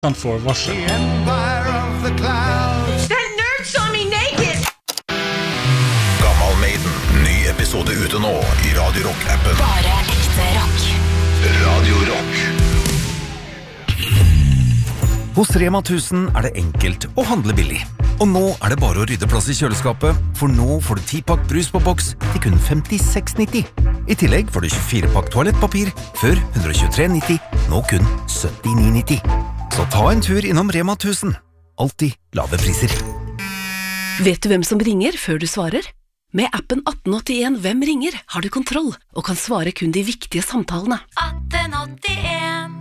Han får varsel. That nerd saw me naked! Gammal Maiden, ny episode ute nå I Radio Rock-appen. Bare ekte rock. Radio Rock. Hos Rema 1000 det enkelt å handle billig. Og nå det bare å rydde plass I kjøleskapet, for nå får du 10-pakk brus på boks til kun 56,90. I tillegg får du 24-pakk toalettpapir, før 123,90, nå kun 79,90. Så ta en tur innom Rema 1000. Alltid lave priser. Vet du hvem som ringer før du svarer? Med appen 1881 Hvem ringer har du kontroll og kan svare kun de viktige samtalene. 1881.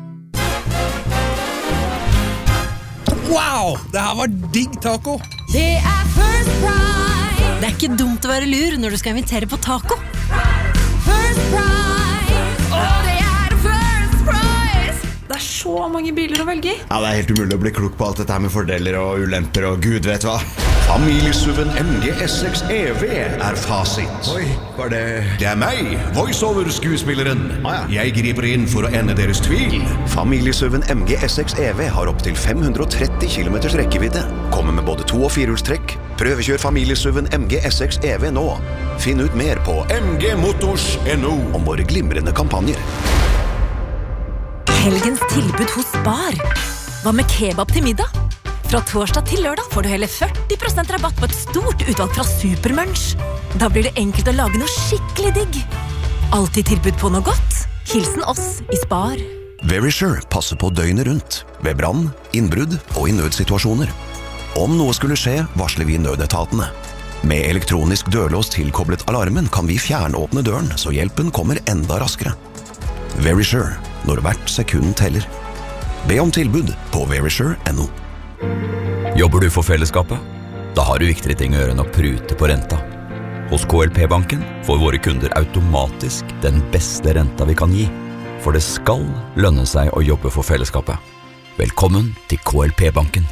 Wow, det her var digg taco. Det First Price. Det ikke dumt å være lur når du skal invitere på taco. First Price. Det First Price. Det så mange biler å velge I. Ja, det helt umulig å bli klok på alt dette her med fordeler og ulemper og gud vet hva. Familiesuven MG S6 EV fasit. Oi, var det... Det meg, voiceover-skuespilleren. Jeg griper inn for å ende deres tvil. Familiesuven MG S6 EV har opp til 530 km rekkevidde. Kommer med både 2- og 4-hjulstrekk. Prøvekjør familiesuven MG S6 EV nå. Finn ut mer på mgmotors.no om våre glimrende kampanjer. Helgens tilbud hos Spar. Hva med kebab til middag? Fra torsdag til lørdag får du hele 40% rabatt på et stort utvalg fra Supermunch. Da blir det enkelt å lage noe skikkelig digg. Alltid tilbud på noe godt. Hilsen oss I Spar. Verisure passer på døgnet rundt. Ved brann, innbrudd og I nødsituasjoner. Om noe skulle skje, varsler vi nødetatene. Med elektronisk dørlås tilkoblet alarmen kan vi fjernåpne døren, så hjelpen kommer enda raskere. Verisure, når hvert sekund teller. Be om tilbud på verisure.no. Jobber du for fellesskapet? Da har du viktigere ting å gjøre enn å prute på renta. Hos KLP-banken får våre kunder automatisk den beste renta vi kan gi. For det skal lønne seg å jobbe for fellesskapet. Velkommen til KLP-banken.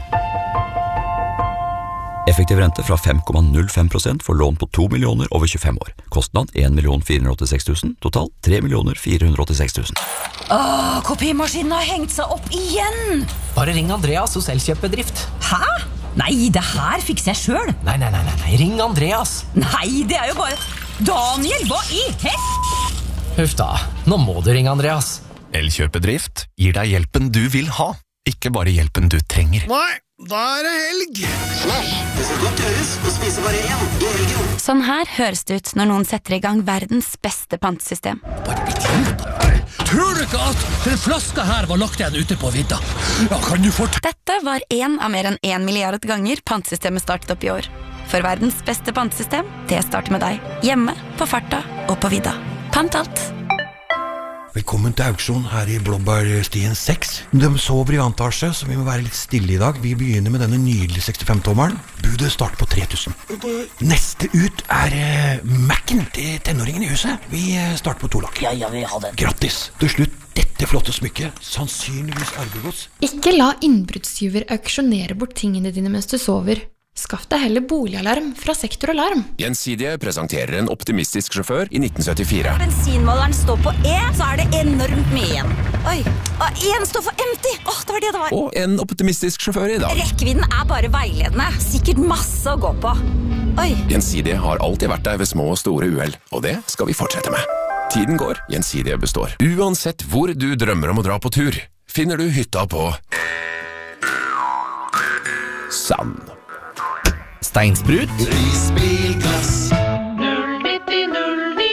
Effektiv rente fra 5,05% for lån på 2 millioner over 25 år. Kostnad 1.486 000, total 3.486 000. Kopimaskinen har hengt seg opp igjen! Bare ring Andreas hos Elkjøp-bedrift. Hæ? Nei, det her fikser jeg selv. Nei, ring Andreas. Nei, det jo bare... Daniel, hva I Huff da, nå må du ringe Andreas. Elkjøp-bedrift gir deg hjelpen du vil ha, ikke bare hjelpen du trenger. Nei, da det helg. Smash, det skal godt gjøres å spise bare én I helgen. Sånn her høres det ut når noen setter I gang verdens beste pantesystem. Tror du ikke at den flaska her var lagt igjen ute på vidda? Ja, kan du Dette var en av mer enn 1 milliard ganger pantesystemet startet opp I år. For verdens beste pantesystem, det starter med deg. Hjemme, på farta og på vidda. Pant alt. Velkommen til auksjon her I Blåbærstien 6. De sover I antasje, så vi må være litt stille I dag. Vi begynner med denne nydelige 65-tommeren. Budet starter på 3000. Neste ut Mac-en til tenåringen I huset. Vi starter på 2 lakk. Ja, vi har den. Grattis! Til slutt dette flotte smykket. Sannsynligvis arvegods. Ikke la innbruddstyver auksjonere bort tingene dine mens du sover. Skaff deg heller boligalarm fra Sektoralarm. Gjensidige presenterer en optimistisk sjåfør I 1974. Bensinmåleren står på E, så det enormt mye igjen. Oi, en står for empty. Det var det det var. Og en optimistisk sjåfør I dag. Rekkevidden bare veiledende. Sikkert masse å gå på. Oi. Gjensidige har alltid vært der ved små og store uheld, og det skal vi fortsette med. Tiden går, Gjensidige består. Uansett hvor du drømmer om å dra på tur, finner du hytta på Sand. Steinsprut. Risbilglass. 09009.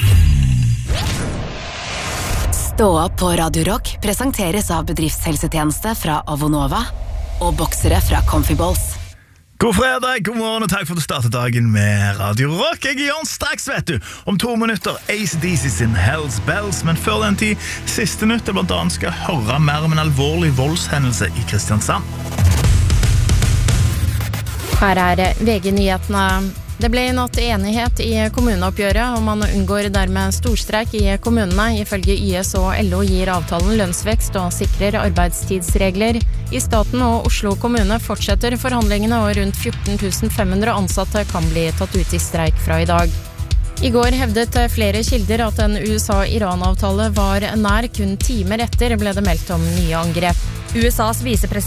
Stå opp på Radio Rock presenteres av bedriftshelsetjeneste fra Avonova og boksere fra Comfy Balls. God fredag, god morgen og takk for at du startet dagen med Radio Rock. Jeg Jan straks, vet du. Om 2 minutter AC/DC sin Hells Bells, men før den tid, siste nytt blant annet skal høre mer om en alvorlig voldshendelse I Kristiansand. Her VG-nyhetene. Det ble I natt enighet I kommuneoppgjøret, og man unngår dermed storstreik I kommunene. Ifølge YS og LO gir avtalen lønnsvekst og sikrer arbeidstidsregler. I staten og Oslo kommune fortsetter forhandlingene, og rundt 14.500 ansatte kan bli tatt ut I streik fra I dag. I går hevdet flere kilder at en USA-Iran-avtale var nær. Kun timer etter ble det meldt om nye angrep. USAs visepresident